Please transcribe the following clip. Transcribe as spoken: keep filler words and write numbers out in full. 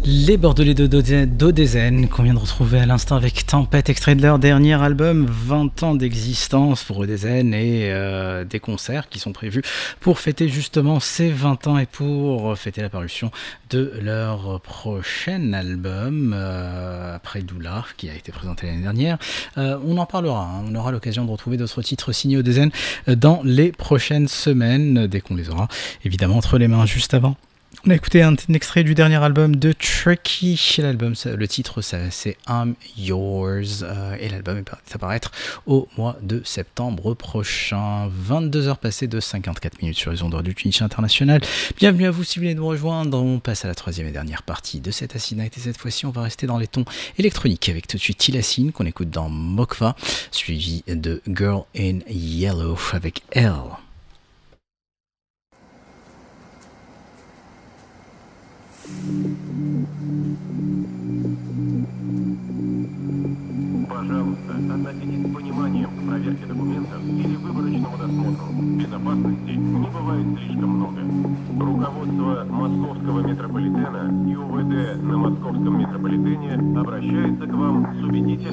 Les Bordelais de d'Odezen qu'on vient de retrouver à l'instant avec Tempête, extrait de leur dernier album, vingt ans d'existence pour Odezen et euh, des concerts qui sont prévus pour fêter justement ces vingt ans et pour fêter la parution de leur prochain album euh, après Doula qui a été présenté l'année dernière. Euh, on en parlera, hein. On aura l'occasion de retrouver d'autres titres signés Odezen dans les prochaines semaines dès qu'on les aura évidemment entre les mains. Juste avant, on a écouté un, un extrait du dernier album de Tricky. L'album, le titre, ça, c'est I'm Yours. Euh, et l'album est à apparaître au mois de septembre prochain. vingt-deux heures passées de cinquante-quatre minutes sur les ondes du Twitch international. Bienvenue à vous si vous venez de nous rejoindre. On passe à la troisième et dernière partie de cette Acid Night. Et cette fois-ci, on va rester dans les tons électroniques avec tout de suite Tilacine qu'on écoute dans Mokva, suivi de Girl in Yellow avec Elle. Пожалуйста, относитесь с пониманием к проверке документов или выборочному досмотру. Безопасности не бывает слишком много. Руководство Московского метрополитена и УВД на Московском метрополитене обращается к вам с убедительным